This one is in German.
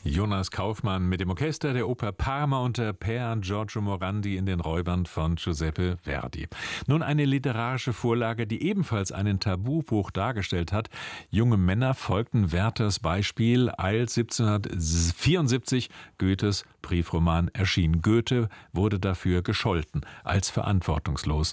Jonas Kaufmann mit dem Orchester der Oper Parma unter Per Giorgio Morandi in den Räubern von Giuseppe Verdi. Nun eine literarische Vorlage, die ebenfalls einen Tabubruch dargestellt hat. Junge Männer folgten Werthers Beispiel, als 1774 Goethes Briefroman erschien. Goethe wurde dafür gescholten als verantwortungslos.